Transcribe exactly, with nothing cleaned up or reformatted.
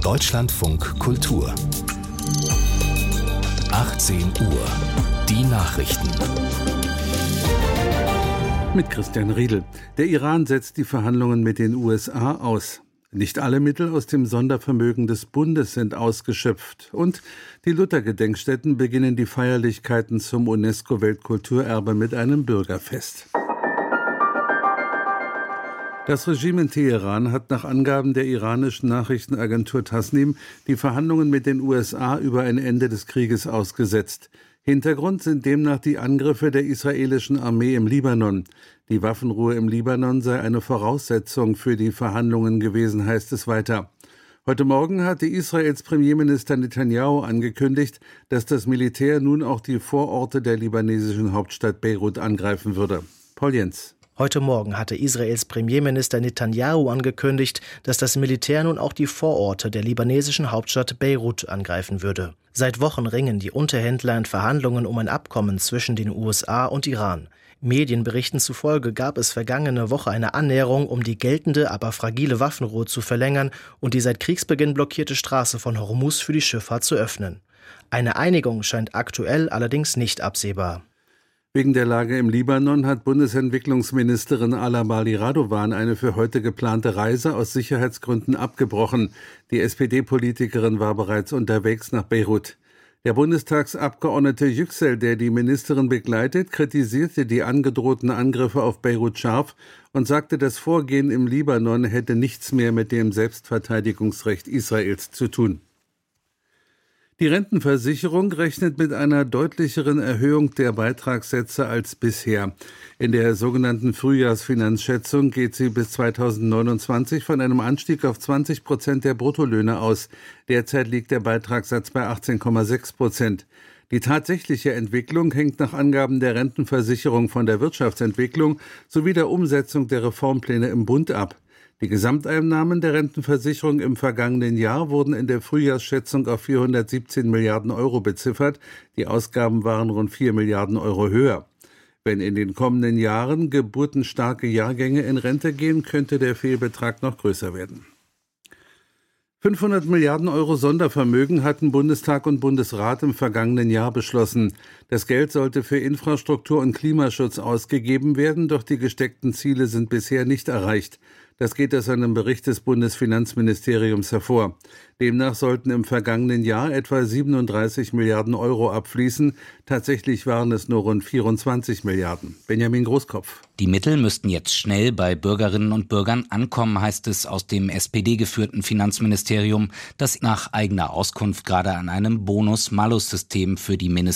Deutschlandfunk Kultur. achtzehn Uhr. Die Nachrichten. Mit Christian Riedel. Der Iran setzt die Verhandlungen mit den U S A aus. Nicht alle Mittel aus dem Sondervermögen des Bundes sind ausgeschöpft. Und die Luther-Gedenkstätten beginnen die Feierlichkeiten zum UNESCO-Weltkulturerbe mit einem Bürgerfest. Das Regime in Teheran hat nach Angaben der iranischen Nachrichtenagentur Tasnim die Verhandlungen mit den U S A über ein Ende des Krieges ausgesetzt. Hintergrund sind demnach die Angriffe der israelischen Armee im Libanon. Die Waffenruhe im Libanon sei eine Voraussetzung für die Verhandlungen gewesen, heißt es weiter. Heute Morgen hatte Israels Premierminister Netanyahu angekündigt, dass das Militär nun auch die Vororte der libanesischen Hauptstadt Beirut angreifen würde. Paul Jens. Heute Morgen hatte Israels Premierminister Netanyahu angekündigt, dass das Militär nun auch die Vororte der libanesischen Hauptstadt Beirut angreifen würde. Seit Wochen ringen die Unterhändler in Verhandlungen um ein Abkommen zwischen den U S A und Iran. Medienberichten zufolge gab es vergangene Woche eine Annäherung, um die geltende, aber fragile Waffenruhe zu verlängern und die seit Kriegsbeginn blockierte Straße von Hormuz für die Schifffahrt zu öffnen. Eine Einigung scheint aktuell allerdings nicht absehbar. Wegen der Lage im Libanon hat Bundesentwicklungsministerin Alabali Radovan eine für heute geplante Reise aus Sicherheitsgründen abgebrochen. Die S P D-Politikerin war bereits unterwegs nach Beirut. Der Bundestagsabgeordnete Yüksel, der die Ministerin begleitet, kritisierte die angedrohten Angriffe auf Beirut scharf und sagte, das Vorgehen im Libanon hätte nichts mehr mit dem Selbstverteidigungsrecht Israels zu tun. Die Rentenversicherung rechnet mit einer deutlicheren Erhöhung der Beitragssätze als bisher. In der sogenannten Frühjahrsfinanzschätzung geht sie bis zweitausendneunundzwanzig von einem Anstieg auf zwanzig Prozent der Bruttolöhne aus. Derzeit liegt der Beitragssatz bei achtzehn Komma sechs Prozent. Die tatsächliche Entwicklung hängt nach Angaben der Rentenversicherung von der Wirtschaftsentwicklung sowie der Umsetzung der Reformpläne im Bund ab. Die Gesamteinnahmen der Rentenversicherung im vergangenen Jahr wurden in der Frühjahrsschätzung auf vierhundertsiebzehn Milliarden Euro beziffert. Die Ausgaben waren rund vier Milliarden Euro höher. Wenn in den kommenden Jahren geburtenstarke Jahrgänge in Rente gehen, könnte der Fehlbetrag noch größer werden. fünfhundert Milliarden Euro Sondervermögen hatten Bundestag und Bundesrat im vergangenen Jahr beschlossen. Das Geld sollte für Infrastruktur und Klimaschutz ausgegeben werden, doch die gesteckten Ziele sind bisher nicht erreicht. Das geht aus einem Bericht des Bundesfinanzministeriums hervor. Demnach sollten im vergangenen Jahr etwa siebenunddreißig Milliarden Euro abfließen. Tatsächlich waren es nur rund vierundzwanzig Milliarden. Benjamin Großkopf. Die Mittel müssten jetzt schnell bei Bürgerinnen und Bürgern ankommen, heißt es aus dem S P D-geführten Finanzministerium, das nach eigener Auskunft gerade an einem Bonus-Malus-System für die Minister